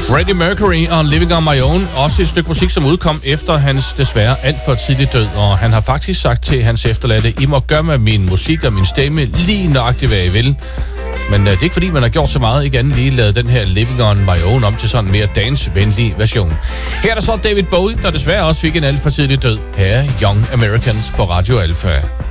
Freddie Mercury og Living on My Own, også et stykke musik, som udkom efter hans desværre alt for tidlig død, og han har faktisk sagt til hans efterladte, I må gøre med min musik og min stemme lige nøjagtigt, hvad I vil. Men det er ikke fordi, man har gjort så meget, ikke andet lige lavet den her Living on My Own om til sådan en mere dance-venlig version. Her er der så David Bowie, der desværre også fik en alt for tidlig død. Her er Young Americans på Radio Alpha.